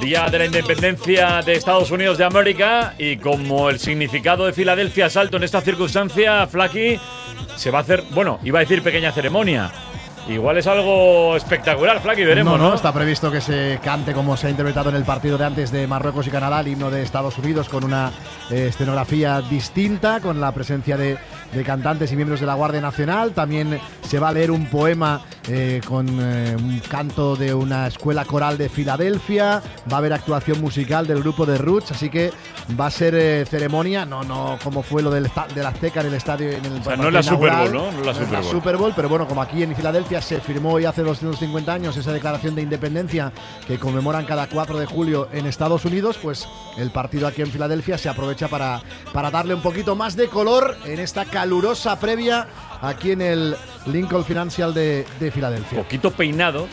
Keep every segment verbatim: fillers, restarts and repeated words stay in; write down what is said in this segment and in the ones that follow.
Día de la Independencia de Estados Unidos de América, y como el significado de Filadelfia es alto en esta circunstancia, Flaky, se va a hacer, bueno, iba a decir pequeña ceremonia. Igual es algo espectacular, Flaky, veremos, ¿no? No, no, está previsto que se cante como se ha interpretado en el partido de antes de Marruecos y Canadá, el himno de Estados Unidos, con una eh, escenografía distinta, con la presencia de, de cantantes y miembros de la Guardia Nacional. También se va a leer un poema eh, con eh, un canto de una escuela coral de Filadelfia. Va a haber actuación musical del grupo de Roots, así que va a ser eh, ceremonia, no no como fue lo del, del Azteca en el estadio. En el o sea, no es la Super Bowl, ¿no? No es la, no Super, es la Bowl. Super Bowl, pero bueno, como aquí en Filadelfia se firmó hoy hace doscientos cincuenta años esa declaración de independencia que conmemoran cada cuatro de julio en Estados Unidos, pues el partido aquí en Filadelfia se aprovecha para, para darle un poquito más de color en esta calurosa previa aquí en el Lincoln Financial de, de Filadelfia. Poquito peinado,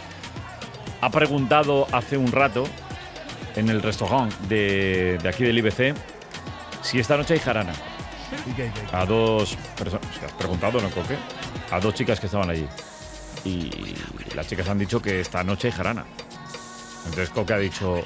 ha preguntado hace un rato en el restaurante de, de aquí del I B C si esta noche hay jarana. ¿Y qué, qué, qué? A dos personas, o sea, has preguntado, ¿no, Coque? A dos chicas que estaban allí. Y las chicas han dicho que esta noche hay jarana. Entonces Coque ha dicho,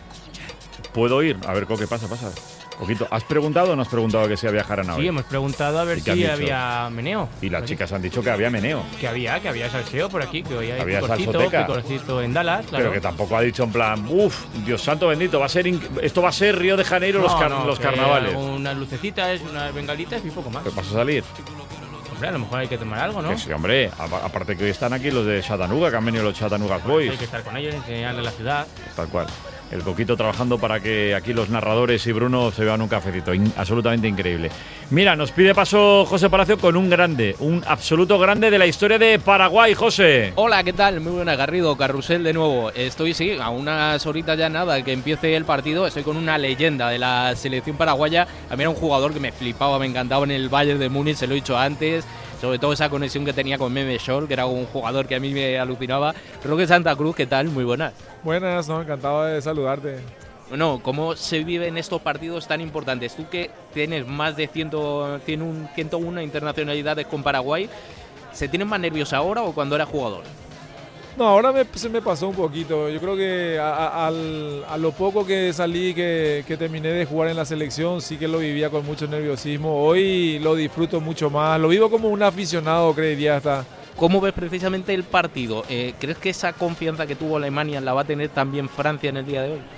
¿puedo ir? A ver, Coque, pasa, pasa. Coquito, ¿has preguntado o no has preguntado que si había jarana hoy? Sí, hemos preguntado a ver si había meneo. Y las chicas han dicho que había meneo. Que había, que había salseo por aquí, que hoy hay había picorcito, salsoteca. picorcito en Dallas, claro. Pero que tampoco ha dicho en plan, uff, Dios santo bendito, va a ser esto va a ser Río de Janeiro, no, los, car no, los carnavales. Unas lucecitas, unas bengalitas y poco más. ¿Qué vas a salir? Hombre, a lo mejor hay que tomar algo, ¿no? Que sí, hombre, aparte que hoy están aquí los de Chattanooga, que han venido los Chattanooga Boys. Hay que estar con ellos, enseñarles la ciudad. Tal cual. El Coquito trabajando para que aquí los narradores y Bruno se beban un cafecito. In- absolutamente increíble. Mira, nos pide paso José Palacio con un grande, un absoluto grande de la historia de Paraguay, José. Hola, ¿qué tal? Muy buena, Garrido, Carrusel de nuevo. Estoy, sí, a unas horitas ya nada que empiece el partido. Estoy con una leyenda de la selección paraguaya. A mí era un jugador que me flipaba, me encantaba en el Bayern de Múnich, se lo he dicho antes. Sobre todo esa conexión que tenía con Meme Shore, que era un jugador que a mí me alucinaba. Roque Santa Cruz, ¿qué tal? Muy buenas. Buenas, no, encantado de saludarte. Bueno, ¿cómo se viven estos partidos tan importantes? Tú que tienes más de ciento uno internacionalidades con Paraguay, ¿se tienen más nervios ahora o cuando era jugador? No, ahora me, se me pasó un poquito. Yo creo que a, a, al, a lo poco que salí, que, que terminé de jugar en la selección, sí que lo vivía con mucho nerviosismo. Hoy lo disfruto mucho más. Lo vivo como un aficionado, creería hasta. ¿Cómo ves precisamente el partido? Eh, ¿Crees que esa confianza que tuvo Alemania la va a tener también Francia en el día de hoy?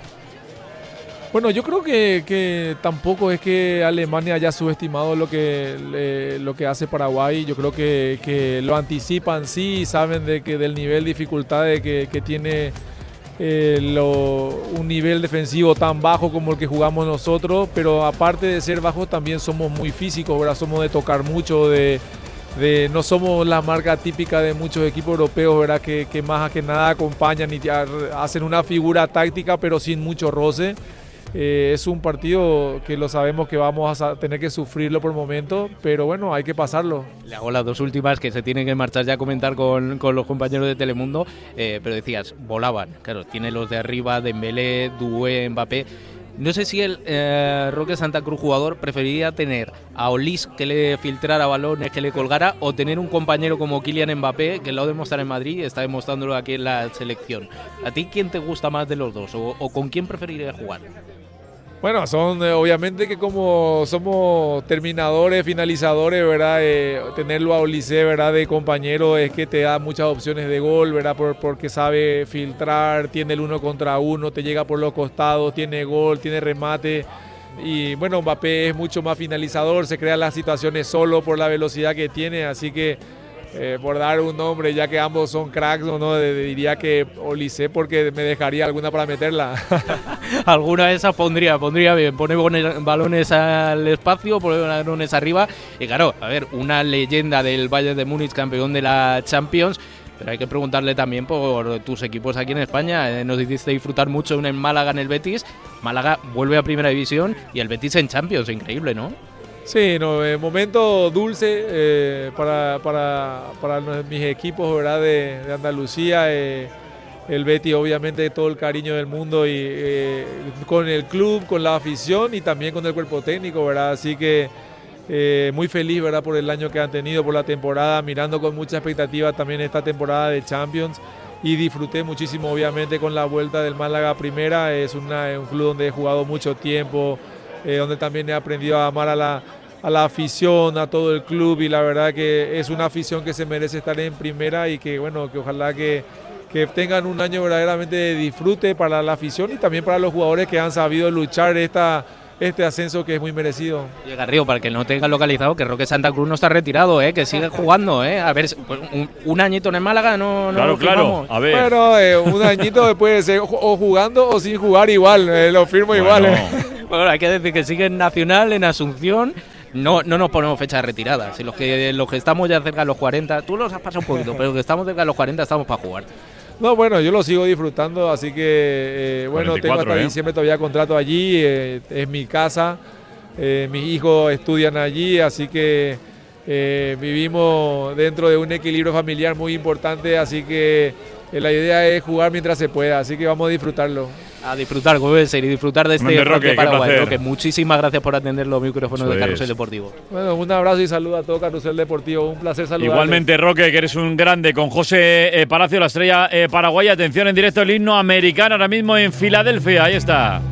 Bueno, yo creo que, que tampoco es que Alemania haya subestimado lo que, eh, lo que hace Paraguay. Yo creo que, que lo anticipan, sí, saben de que del nivel de dificultad de que, que tiene eh, lo, un nivel defensivo tan bajo como el que jugamos nosotros, pero aparte de ser bajos también somos muy físicos, ¿verdad? Somos de tocar mucho, de, de no somos la marca típica de muchos equipos europeos, ¿verdad? Que, que más que nada acompañan y hacen una figura táctica pero sin mucho roce. Eh, es un partido que lo sabemos que vamos a tener que sufrirlo por momentos, pero bueno, hay que pasarlo. Le hago las dos últimas que se tienen que marchar ya a comentar con, con los compañeros de Telemundo, eh, pero decías, volaban, claro, tiene los de arriba, Dembélé, Doué, Mbappé. No sé si el eh, Roque Santa Cruz jugador preferiría tener a Olis que le filtrara balones, que le colgara, o tener un compañero como Kylian Mbappé, que lo ha demostrado en Madrid y está demostrándolo aquí en la selección. ¿A ti quién te gusta más de los dos o, o con quién preferirías jugar? Bueno, son eh, obviamente que como somos terminadores, finalizadores, ¿verdad? Eh, tenerlo a Olise, ¿verdad? De compañero es que te da muchas opciones de gol, ¿verdad? Por, porque sabe filtrar, tiene el uno contra uno, te llega por los costados, tiene gol, tiene remate. Y bueno, Mbappé es mucho más finalizador, se crean las situaciones solo por la velocidad que tiene, así que Eh, por dar un nombre, ya que ambos son cracks, o no, de, de, diría que Olise, porque me dejaría alguna para meterla. Alguna de esas pondría, pondría bien, pone balones al espacio, pone balones arriba. Y claro, a ver, una leyenda del Bayern de Múnich, campeón de la Champions. Pero hay que preguntarle también por tus equipos aquí en España. Eh, nos hiciste disfrutar mucho en Málaga, en el Betis. Málaga vuelve a Primera División y el Betis en Champions, increíble, ¿no? Sí, no, eh, momento dulce eh, para, para, para mis equipos, ¿verdad? De, de Andalucía. Eh, el Betis, obviamente, todo el cariño del mundo y eh, con el club, con la afición y también con el cuerpo técnico, ¿verdad? Así que eh, muy feliz, ¿verdad? Por el año que han tenido, por la temporada, mirando con mucha expectativa también esta temporada de Champions. y disfruté muchísimo obviamente con la vuelta del Málaga a primera. Es una, un club donde he jugado mucho tiempo, eh, donde también he aprendido a amar a la, a la afición, a todo el club, y la verdad que es una afición que se merece estar en primera y que bueno, que ojalá que, que tengan un año verdaderamente de disfrute para la afición y también para los jugadores que han sabido luchar esta este ascenso que es muy merecido. Y Garrido, para que no tenga localizado, que Roque Santa Cruz no está retirado, ¿eh? Que sigue jugando, ¿eh? A ver, pues, un, un añito en el Málaga no, no Claro, lo claro, firmamos. a ver. Bueno, eh, un añito puede ser o jugando o sin jugar igual, eh, lo firmo Bueno, igual. Eh. Bueno, hay que decir que sigue en Nacional, en Asunción. No, no nos ponemos fecha de retirada. Si los que, los que estamos ya cerca de los cuarenta, tú los has pasado un poquito, pero los que estamos cerca de los cuarenta estamos para jugar. No, bueno, yo lo sigo disfrutando, así que, eh, bueno, tengo hasta ¿eh? diciembre todavía contrato allí, eh, es mi casa, eh, mis hijos estudian allí, así que eh, vivimos dentro de un equilibrio familiar muy importante, así que eh, la idea es jugar mientras se pueda, así que vamos a disfrutarlo. A disfrutar, como debe ser, y disfrutar de este Grande, Roque, qué Paraguay. placer. Roque, muchísimas gracias por atender los micrófonos Eso de Carrusel es. Deportivo. Bueno, un abrazo y saludo a todo Carrusel Deportivo, un placer saludarles. Igualmente, Roque, que eres un grande, con José eh, Palacio, la estrella eh, paraguaya. Atención, en directo el himno americano ahora mismo en Filadelfia. Ahí está.